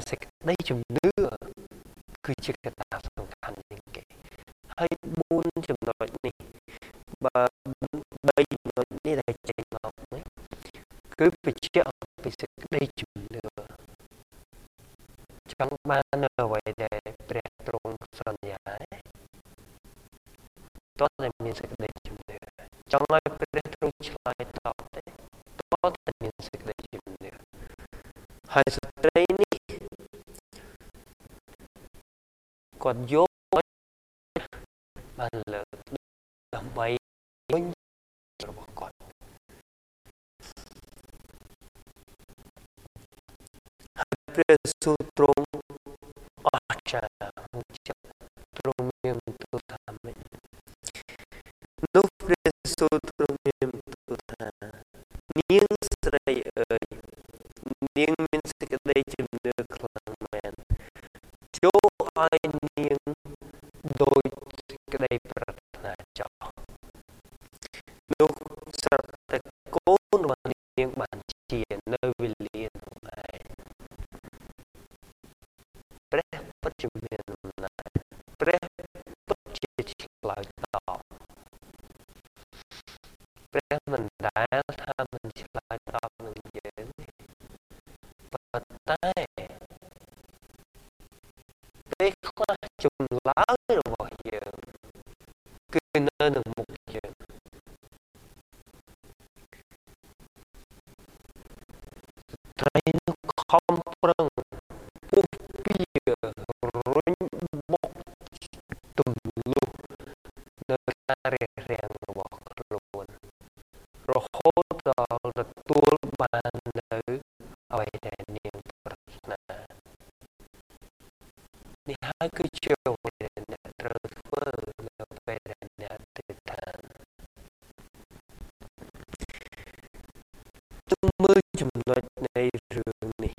សេចក្តីជំនឿគឺជាកត្តាសំខាន់ជាងគេហើយ4ចំណុចនេះបើ3ចំណុចនេះដែលចេញមកនេះគឺបញ្ជាក់អំពីសេចក្តីជំនឿចង់បាននៅអ្វីដែលព្រះទ្រង់សន្យាតោះតែមានសេចក្តីជំនឿចង់ឲ្យព្រះទ្រង់ឆ្លើយតបទេតោះតែមានសេចក្តីជំនឿហើយស្ត្រីនេះគាត់យកបានលើកដើម្បីវិញរបស់គាត់ហើយព្រះសូរទ្រង់អស្ចារ្យចិត្តទ្រង់មានទូលថាម៉េចនោះព្រះសូរទ្រង់មានទូលថានាងស្រីអើយនាងមានសេចក្តីជំនឿខ្លាំងមែនចូលឲ្យនាងដោយសេចក្តីប្រាថ្នាចោលនោះស្រាប់តែកូនរបស់នាងបានជានៅវេលានោះឯងព្រះពិតជាមានអំណាចព្រះពិតជាឆ្លើយតបព្រះមិនដែលថាមិនឆ្លើយតបនឹងយើងប៉ុន្តែពេលខ្លះចម្លើយរបស់យើងគឺនៅនឹងមុខយើងត្រីនោះខំប្រឹងពុះពៀរុញបុកទម្លុះនៅការរារាំងរបស់ខ្លួនរហូតដល់ទទួលបាននៅអ្វីដែលនាងប្រាថ្នានេះហើយគឺជាអ្វីដែលអ្នកត្រូវធ្វើនៅពេលដែលអ្នកទិដ្ឋានទុំមើលចំណុចនៃរឿងនេះ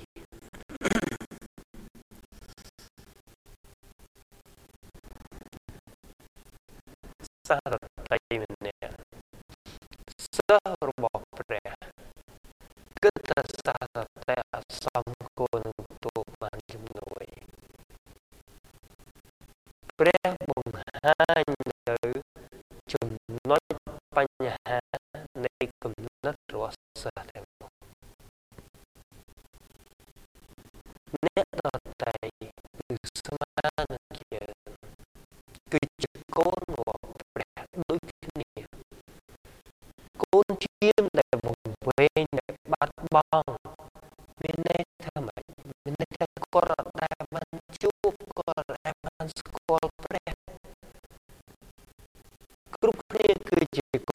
សារតីម្នាក់សិស្សរបស់ព្រះគិតថាសារតីអសមគួរនឹងទទួលបានជំនួយព្រះបង្ហាញនៅចំណុចបញ្ហានៃគំនិតរបស់សិស្សទាំងនោះអ្នកដទៃគឺស្មើនឹងយើងគឺជាកូនរបស់ព្រះដូចគ្នាកូនជាមដែលបង្វែងដែលបាត់បង់មានន័យ